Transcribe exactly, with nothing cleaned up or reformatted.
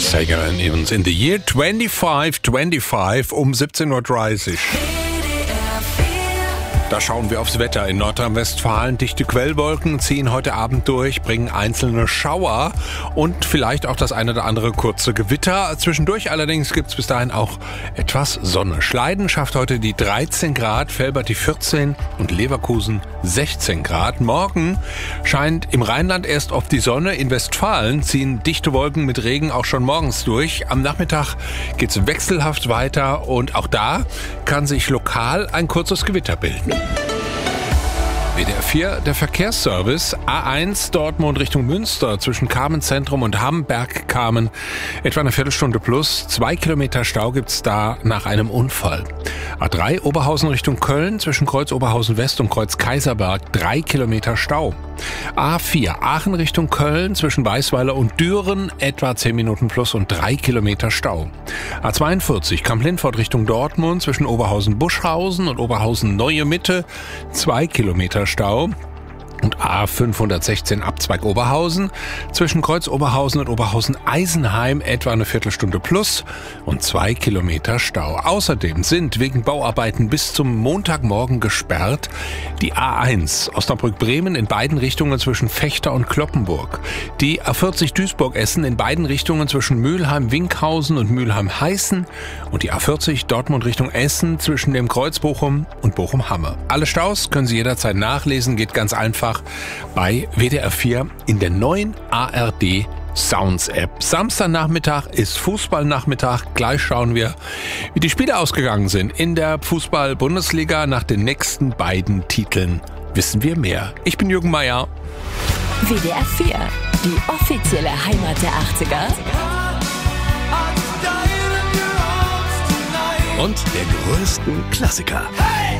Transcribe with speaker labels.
Speaker 1: Sagan and Evans in the year twenty-five twenty-five um siebzehn Uhr dreißig. Da schauen wir aufs Wetter in Nordrhein-Westfalen. Dichte Quellwolken ziehen heute Abend durch, bringen einzelne Schauer und vielleicht auch das eine oder andere kurze Gewitter. Zwischendurch allerdings gibt es bis dahin auch etwas Sonne. Schleiden schafft heute die dreizehn Grad, Velbert die vierzehn und Leverkusen sechzehn Grad. Morgen scheint im Rheinland erst oft die Sonne. In Westfalen ziehen dichte Wolken mit Regen auch schon morgens durch. Am Nachmittag geht es wechselhaft weiter und auch da kann sich lokal ein kurzes Gewitter bilden. W D R vier, der Verkehrsservice. A eins Dortmund Richtung Münster zwischen Carmen-Zentrum und Hamberg-Carmen. Etwa eine Viertelstunde plus. Zwei Kilometer Stau gibt's da nach einem Unfall. A drei Oberhausen Richtung Köln zwischen Kreuz Oberhausen West und Kreuz Kaiserberg. Drei Kilometer Stau. A vier Aachen Richtung Köln zwischen Weißweiler und Düren. Etwa zehn Minuten plus und drei Kilometer Stau. A zweiundvierzig Kamp-Lindfort Richtung Dortmund zwischen Oberhausen-Buschhausen und Oberhausen-Neue Mitte. Zwei Kilometer Stau. Und A fünfhundertsechzehn Abzweig Oberhausen zwischen Kreuz Oberhausen und Oberhausen-Eisenheim etwa eine Viertelstunde plus und zwei Kilometer Stau. Außerdem sind wegen Bauarbeiten bis zum Montagmorgen gesperrt die A eins Osnabrück-Bremen in beiden Richtungen zwischen Vechta und Cloppenburg, die A vierzig Duisburg-Essen in beiden Richtungen zwischen Mülheim-Winkhausen und Mülheim-Heißen und die A vierzig Dortmund Richtung Essen zwischen dem Kreuz Bochum und Bochum-Hamme. Alle Staus können Sie jederzeit nachlesen, geht ganz einfach bei W D R vier in der neuen A R D Sounds App. Samstagnachmittag ist Fußballnachmittag. Gleich schauen wir, wie die Spiele ausgegangen sind in der Fußball-Bundesliga. Nach den nächsten beiden Titeln wissen wir mehr. Ich bin Jürgen Meier.
Speaker 2: W D R vier, die offizielle Heimat der achtziger.
Speaker 3: Und der größten Klassiker.